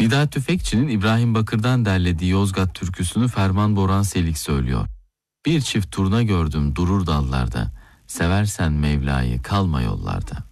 Nida Tüfekçi'nin İbrahim Bakır'dan derlediği Yozgat türküsünü Ferman Boran Selik söylüyor. Bir çift turna gördüm durur dallarda, seversen Mevla'yı kalma yollarda.